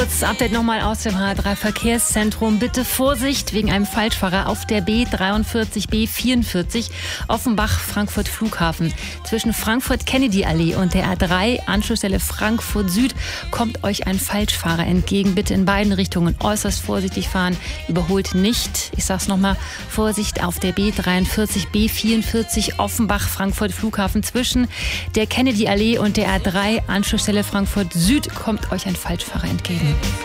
Kurzes Update nochmal aus dem H3 Verkehrszentrum. Bitte Vorsicht wegen einem Falschfahrer auf der B43, B44 Offenbach, Frankfurt Flughafen. Zwischen Frankfurt-Kennedy-Allee und der A3, Anschlussstelle Frankfurt Süd, kommt euch ein Falschfahrer entgegen. Bitte in beiden Richtungen äußerst vorsichtig fahren. Überholt nicht. Ich sag's nochmal. Vorsicht auf der B43, B44 Offenbach, Frankfurt Flughafen. Zwischen der Kennedy-Allee und der A3, Anschlussstelle Frankfurt Süd, kommt euch ein Falschfahrer entgegen.